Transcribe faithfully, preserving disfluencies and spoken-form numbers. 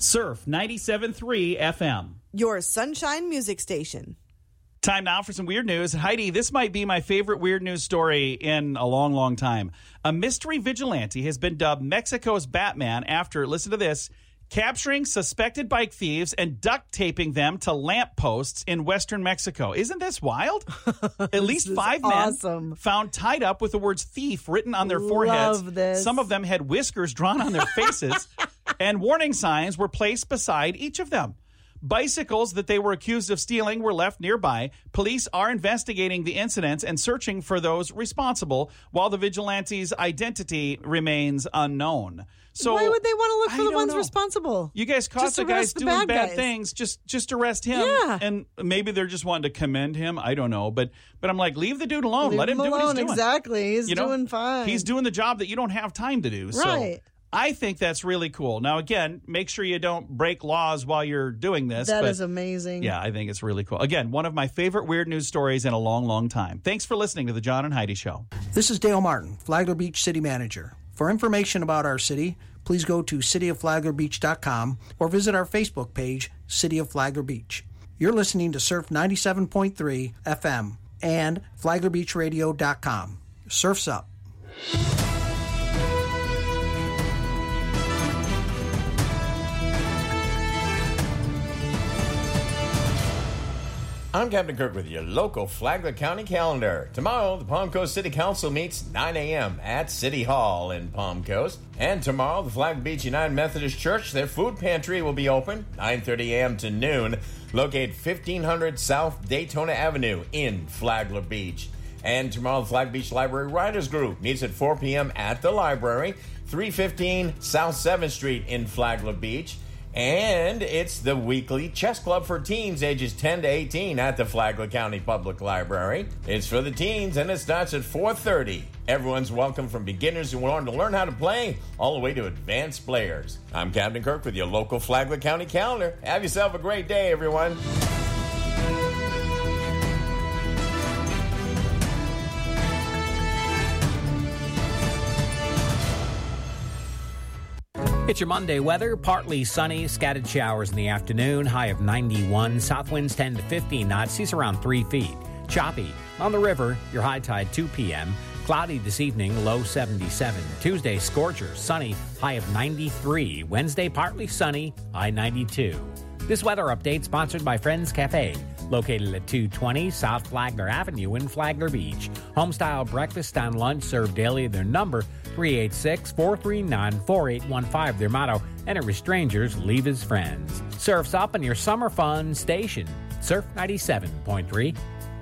Surf ninety-seven point three F M. Your Sunshine Music Station. Time now for some weird news. Heidi, this might be my favorite weird news story in a long, long time. A mystery vigilante has been dubbed Mexico's Batman after, listen to this, capturing suspected bike thieves and duct taping them to lampposts in western Mexico. Isn't this wild? At least five awesome. men found tied up with the words thief written on their Love foreheads. this. Some of them had whiskers drawn on their faces, and warning signs were placed beside each of them. Bicycles that they were accused of stealing were left nearby. Police are investigating the incidents and searching for those responsible, while the vigilante's identity remains unknown. So why would they want to look for I the don't ones know. responsible? You guys caught Just the guys arrest the doing bad bad guys. things. Just just arrest him. Yeah. And maybe they're just wanting to commend him. I don't know. But but I'm like, leave the dude alone. Leave Let him, him do what he's alone. doing. Exactly. He's You know, doing fine. He's doing the job that you don't have time to do. Right. So I think that's really cool. Now, again, make sure you don't break laws while you're doing this. That but is amazing. Yeah, I think it's really cool. Again, one of my favorite weird news stories in a long, long time. Thanks for listening to the John and Heidi Show. This is Dale Martin, Flagler Beach City Manager. For information about our city, please go to city of flagler beach dot com or visit our Facebook page, City of Flagler Beach. You're listening to Surf ninety-seven point three F M and flagler beach radio dot com. Surf's up. I'm Captain Kirk with your local Flagler County calendar. Tomorrow, the Palm Coast City Council meets nine a.m. at City Hall in Palm Coast. And tomorrow, the Flagler Beach United Methodist Church, their food pantry will be open nine thirty a.m. to noon, located fifteen hundred South Daytona Avenue in Flagler Beach. And tomorrow, the Flagler Beach Library Writers Group meets at four p.m. at the library, three fifteen South seventh Street in Flagler Beach. And it's the weekly chess club for teens ages ten to eighteen at the Flagler County Public Library. It's for the teens and it starts at four thirty. Everyone's welcome, from beginners who want to learn how to play all the way to advanced players. I'm Captain Kirk with your local Flagler County calendar. Have yourself a great day, everyone. It's your Monday weather. Partly sunny, scattered showers in the afternoon. High of ninety-one. South winds ten to fifteen knots. Seas around three feet. Choppy. On the river, your high tide two p.m. Cloudy this evening, low seventy-seven. Tuesday, scorcher. Sunny, high of ninety-three. Wednesday, partly sunny, high ninety-two. This weather update sponsored by Friends Cafe, located at two twenty South Flagler Avenue in Flagler Beach. Homestyle breakfast and lunch served daily. Their number, three eight six, four three nine, four eight one five. Their motto, enter as strangers, leave as friends. Surf's up in your summer fun station. Surf ninety-seven point three